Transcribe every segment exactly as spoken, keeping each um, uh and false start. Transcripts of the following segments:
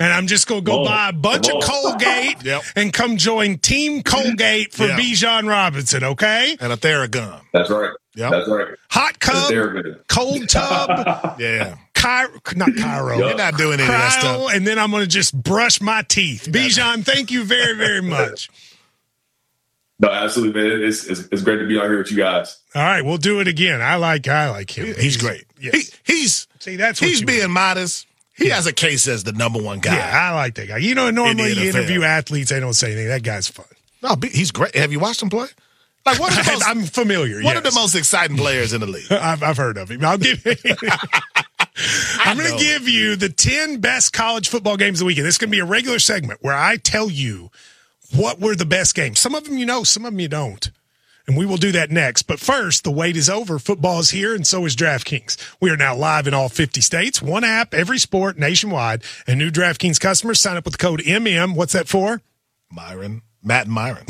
And I'm just going to go buy a bunch of Colgate yep. and come join Team Colgate for yep. Bijan Robinson, okay? And a Theragun. That's right. Yep. That's right. Hot cup, cold tub. yeah. Cairo, not Cairo. You're not doing any Cryo, of that stuff. And then I'm going to just brush my teeth. Bijan, thank you very, very much. No, absolutely, man. It's, it's it's great to be on here with you guys. All right, we'll do it again. I like I like him. He's, he's great. Yes. He, he's see that's what he's being mean. modest. He yeah. has a case as the number one guy. Yeah, I like that guy. You know, normally you interview athletes, they don't say anything. That guy's fun. No, he's great. Have you watched him play? Like one of the most, I'm familiar. One yes. of the most exciting players in the league. I've, I've heard of him. I'll give. I'm going to give you the ten best college football games of the weekend. This is going to be a regular segment where I tell you what were the best games. Some of them you know, some of them you don't. And we will do that next. But first, the wait is over. Football is here, and so is DraftKings. We are now live in all fifty states. One app, every sport, nationwide. And new DraftKings customers sign up with the code M M. What's that for? Myron. Matt and Myron.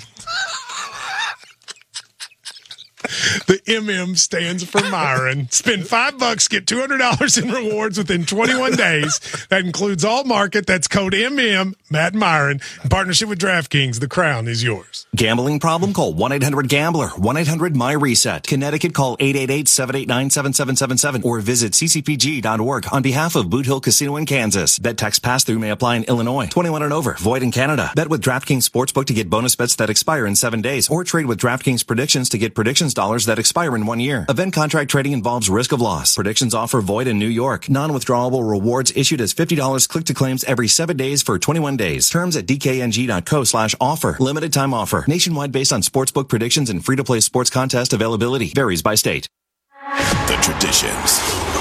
The M M stands for Myron. Spend five bucks, get two hundred dollars in rewards within twenty-one days. That includes all market. That's code M M, Matt and Myron. In partnership with DraftKings, the crown is yours. Gambling problem? Call one eight hundred gambler. one eight hundred my reset. Connecticut, call eight eight eight, seven eight nine, seven seven seven seven or visit c c p g dot org on behalf of Boot Hill Casino in Kansas. Bet tax pass-through may apply in Illinois. twenty-one and over. Void in Canada. Bet with DraftKings Sportsbook to get bonus bets that expire in seven days or trade with DraftKings Predictions to get predictions dollars that expire in one year. Event contract trading involves risk of loss. Predictions offer void in New York. Non-withdrawable rewards issued as fifty dollars click to claims every seven days for twenty-one days. Terms at d k n g dot co slash offer. Limited time offer. Nationwide based on sportsbook predictions and free-to-play sports contest availability. Varies by state. The traditions.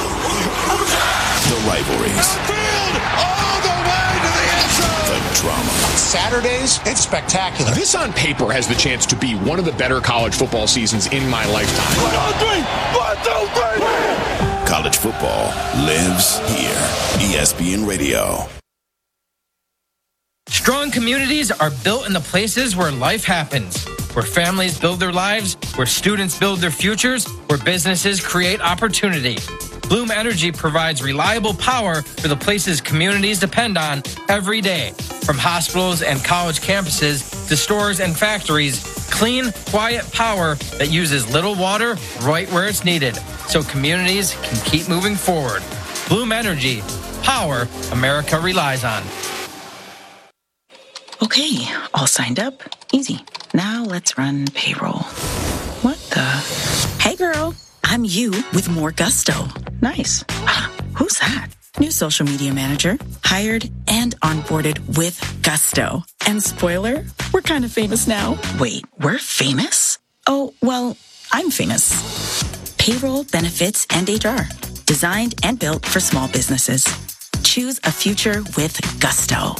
The rivalries. All the way to the end zone. The drama. Saturdays, it's spectacular. This on paper has the chance to be one of the better college football seasons in my lifetime. One, two, three. One, two, three. College football lives here. E S P N Radio. Strong communities are built in the places where life happens, where families build their lives, where students build their futures, where businesses create opportunity. Bloom Energy provides reliable power for the places communities depend on every day. From hospitals and college campuses to stores and factories, clean, quiet power that uses little water right where it's needed, so communities can keep moving forward. Bloom Energy, power America relies on. Okay, all signed up. Easy. Now let's run payroll. What the? Hey girl, I'm you with more gusto. Nice. Who's that? New social media manager, hired and onboarded with gusto. And spoiler, we're kind of famous now. Wait, we're famous? Oh, well, I'm famous. Payroll, benefits, and H R. Designed and built for small businesses. Choose a future with gusto.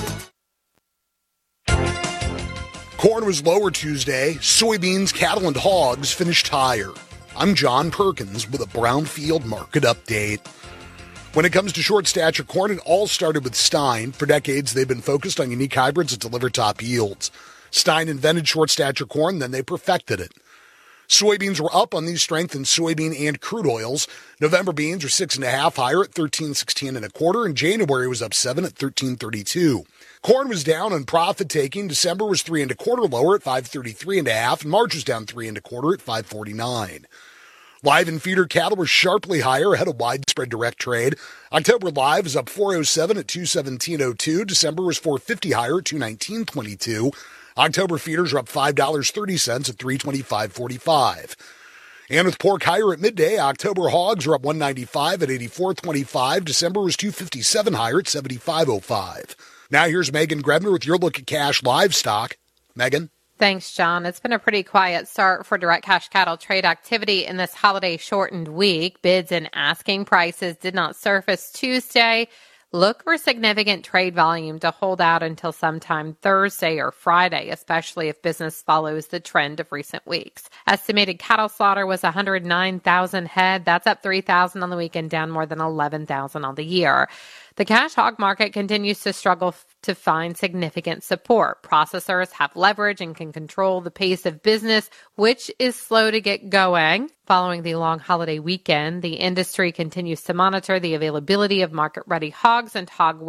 Corn was lower Tuesday. Soybeans, cattle, and hogs finished higher. I'm John Perkins with a Brownfield market update. When it comes to short stature corn, it all started with Stein. For decades, they've been focused on unique hybrids that deliver top yields. Stein invented short stature corn, then they perfected it. Soybeans were up on these strength in soybean and crude oils. November beans are six and a half higher at thirteen sixteen and a quarter, and January was up seven at thirteen thirty-two. Corn was down on profit taking. December was three and a quarter lower at five thirty-three and a half, and March was down three and a quarter at five forty-nine. Live and feeder cattle were sharply higher ahead of widespread direct trade. October live is up four oh seven at two seventeen oh two. December was four fifty higher at two nineteen twenty-two. October feeders are up five dollars and thirty cents at three twenty-five forty-five. And with pork higher at midday, October hogs are up one ninety-five at eighty-four twenty-five. December was two fifty-seven higher at seventy-five oh five. Now here's Megan Grebner with your look at cash livestock. Megan? Thanks, John. It's been a pretty quiet start for direct cash cattle trade activity in this holiday-shortened week. Bids and asking prices did not surface Tuesday. Look for significant trade volume to hold out until sometime Thursday or Friday, especially if business follows the trend of recent weeks. Estimated cattle slaughter was one hundred nine thousand head. That's up three thousand on the weekend, down more than eleven thousand on the year. The cash hog market continues to struggle f- to find significant support. Processors have leverage and can control the pace of business, which is slow to get going. Following the long holiday weekend, the industry continues to monitor the availability of market-ready hogs and hog